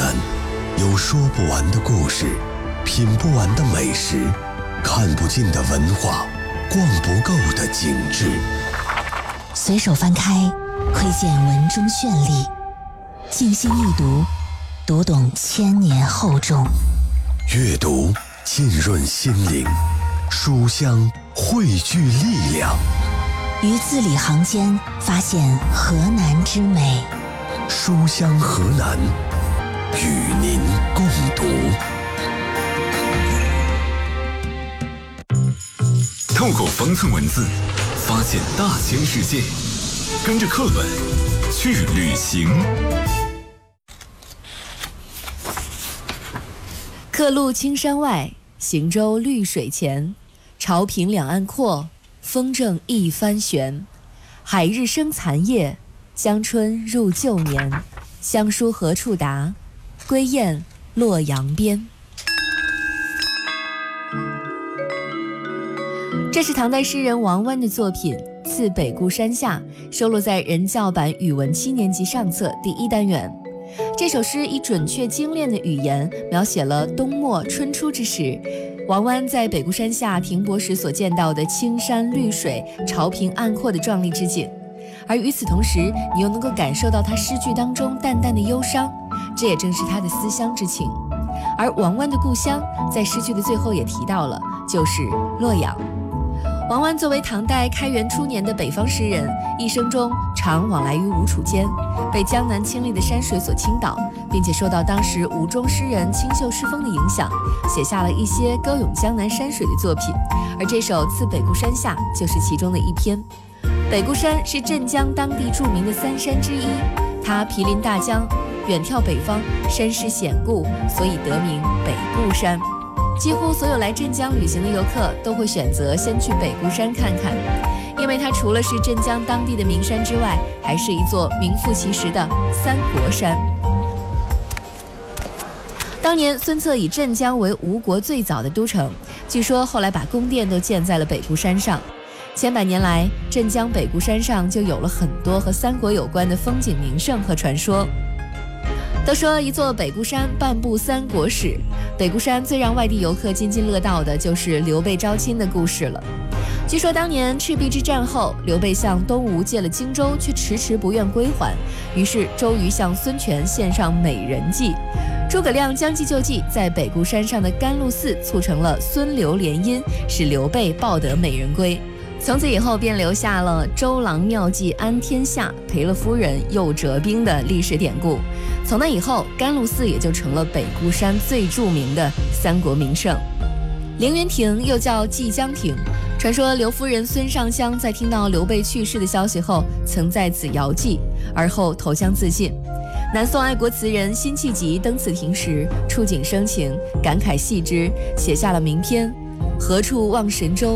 南，有说不完的故事，品不完的美食，看不尽的文化，逛不够的景致。 随手翻开，窥见文中绚丽；静心一读，读懂千年厚重。 阅读浸润心灵，书香汇聚力量。 于字里行间发现河南之美。 书香河南，与您共读。 透过方寸文字，发现大千世界，跟着课本去旅行。 客路青山外，行舟绿水前。潮平两岸阔，风正一帆悬。海日生残夜，江春入旧年。乡书何处达？归雁洛阳边。这是唐代诗人王湾的作品《次北固山下》，收录在人教版语文7年级上册第1单元。这首诗以准确精炼的语言描写了冬末春初之时，王湾在北固山下停泊时所见到的青山绿水、潮平岸阔的壮丽之景。而与此同时，你又能够感受到他诗句当中淡淡的忧伤，这也正是他的思乡之情。而王湾的故乡在诗句的最后也提到了，就是洛阳。王湾作为唐代开元初年的北方诗人，一生中常往来于吴楚间，被江南清丽的山水所倾倒，并且受到当时吴中诗人清秀诗风的影响，写下了一些歌咏江南山水的作品。而这首《次北固山下》就是其中的一篇。北固山是镇江当地著名的3山之一，它毗邻大江，远眺北方，山势险固，所以得名北固山。几乎所有来镇江旅行的游客都会选择先去北固山看看，因为它除了是镇江当地的名山之外，还是一座名副其实的三国山。当年孙策以镇江为吴国最早的都城，据说后来把宫殿都建在了北固山上。千百年来，镇江北固山上就有了很多和三国有关的风景名胜和传说。都说一座北固山半部三国史，北固山最让外地游客津津乐道的就是刘备招亲的故事了。据说当年赤壁之战后，刘备向东吴借了荆州，却迟迟不愿归还，于是周瑜向孙权献上美人计，诸葛亮将计就计，在北固山上的甘露寺促成了孙刘联姻，使刘备抱得美人归。从此以后便留下了周郎妙计安天下，赔了夫人又折兵的历史典故。从那以后，甘露寺也就成了北固山最著名的三国名胜。凌云亭又叫蓟江亭，传说刘夫人孙尚香在听到刘备去世的消息后，曾在此遥祭，而后投江自尽。南宋爱国词人辛弃疾登此亭时，触景生情，感慨系之，写下了名篇《何处望神州》。